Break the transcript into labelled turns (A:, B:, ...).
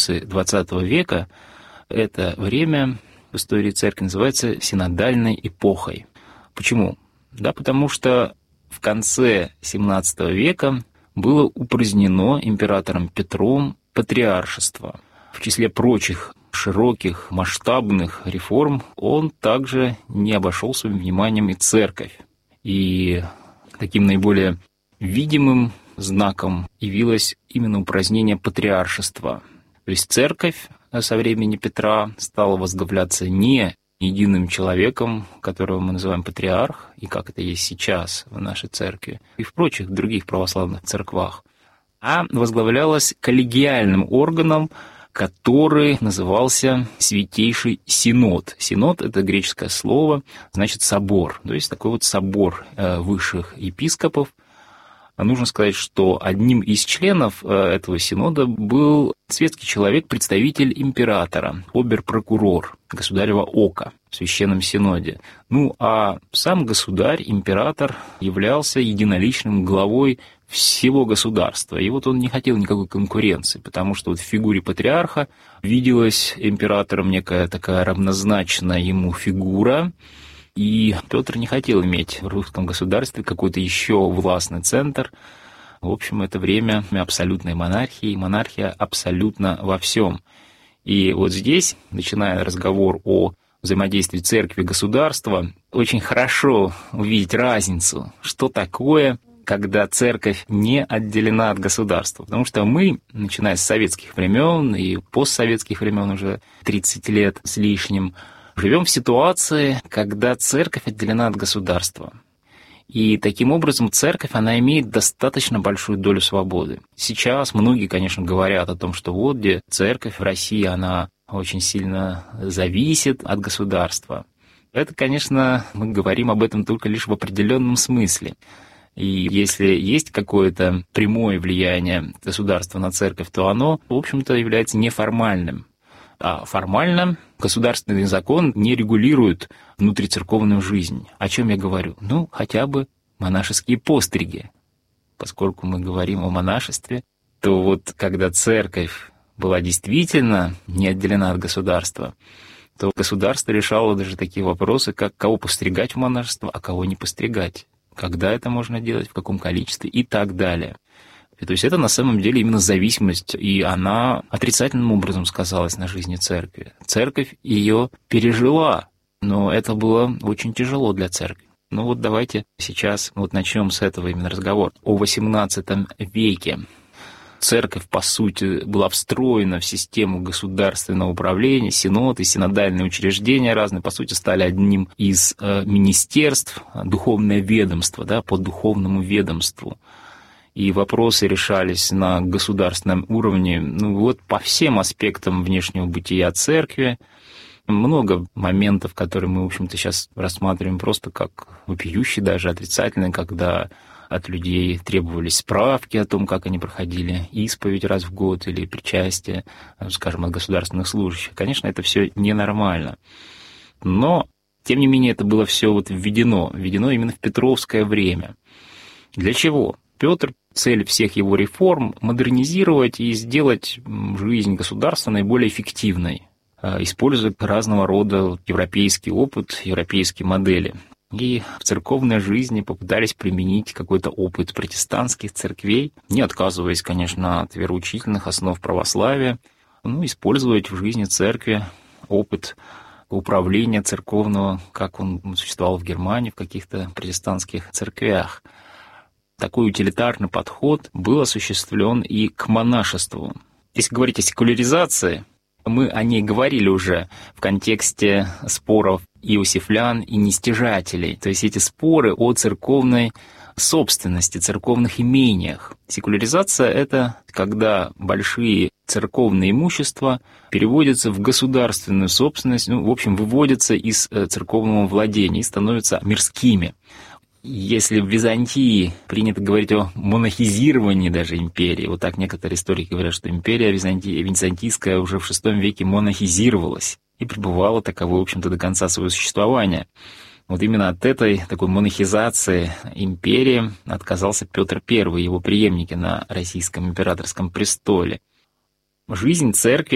A: конце XX века это время в истории церкви называется синодальной эпохой. Почему? Да, потому что в конце XVII века было упразднено императором Петром патриаршество. В числе прочих широких, масштабных реформ он также не обошел своим вниманием и церковь. И таким наиболее видимым знаком явилось именно упразднение патриаршества. То есть церковь со времени Петра стала возглавляться не единым человеком, которого мы называем патриарх, и как это есть сейчас в нашей церкви, и в прочих других православных церквах, а возглавлялась коллегиальным органом, который назывался Святейший Синод. Синод — это греческое слово, значит собор. То есть такой вот собор высших епископов. Нужно сказать, что одним из членов этого синода был светский человек, представитель императора, обер-прокурор, государево око в Священном Синоде. Ну, а сам государь, император, являлся единоличным главой всего государства. И вот он не хотел никакой конкуренции, потому что вот в фигуре патриарха виделась императором некая такая равнозначная ему фигура, и Петр не хотел иметь в русском государстве какой-то еще властный центр. В общем, это время абсолютной монархии, монархия абсолютно во всем. И вот здесь, начиная разговор о взаимодействии церкви и государства, очень хорошо увидеть разницу, что такое, когда церковь не отделена от государства. Потому что мы, начиная с советских времен и постсоветских времен уже 30 лет с лишним, живем в ситуации, когда церковь отделена от государства. И таким образом церковь, она имеет достаточно большую долю свободы. Сейчас многие, конечно, говорят о том, что вот где церковь в России, она очень сильно зависит от государства. Это, конечно, мы говорим об этом только лишь в определенном смысле. И если есть какое-то прямое влияние государства на церковь, то оно, в общем-то, является неформальным. А формально государственный закон не регулирует внутрицерковную жизнь. О чем я говорю? Ну, хотя бы монашеские постриги. Поскольку мы говорим о монашестве, то вот когда церковь была действительно не отделена от государства, то государство решало даже такие вопросы, как кого постригать в монашество, а кого не постригать, когда это можно делать, в каком количестве и так далее. То есть это на самом деле именно зависимость, и она отрицательным образом сказалась на жизни церкви. Церковь ее пережила, но это было очень тяжело для церкви. Ну вот давайте сейчас вот начнем с этого именно разговор. О XVIII веке. Церковь, по сути, была встроена в систему государственного управления, синод и синодальные учреждения разные, по сути, стали одним из министерств, духовное ведомство, да, по духовному ведомству. И вопросы решались на государственном уровне, ну вот по всем аспектам внешнего бытия церкви. Много моментов, которые мы, в общем-то, сейчас рассматриваем просто как вопиющие, даже отрицательные, когда от людей требовались справки о том, как они проходили исповедь раз в год или причастие, скажем, от государственных служащих. Конечно, это все ненормально. Но, тем не менее, это было все вот введено именно в петровское время. Для чего? Петр, цель всех его реформ — модернизировать и сделать жизнь государства наиболее эффективной, используя разного рода европейский опыт, европейские модели. И в церковной жизни попытались применить какой-то опыт протестантских церквей, не отказываясь, конечно, от вероучительных основ православия, но использовать в жизни церкви опыт управления церковного, как он существовал в Германии, в каких-то протестантских церквях. Такой утилитарный подход был осуществлен и к монашеству. Если говорить о секуляризации, мы о ней говорили уже в контексте споров иосифлян и нестяжателей. То есть эти споры о церковной собственности, церковных имениях. Секуляризация — это когда большие церковные имущества переводятся в государственную собственность, в общем, выводятся из церковного владения и становятся мирскими. Если в Византии принято говорить о монахизировании даже империи, вот так некоторые историки говорят, что империя византийская уже в VI веке монахизировалась и пребывала таковой, в общем-то, до конца своего существования. Вот именно от этой такой монахизации империи отказался Петр I, его преемники на российском императорском престоле. Жизнь церкви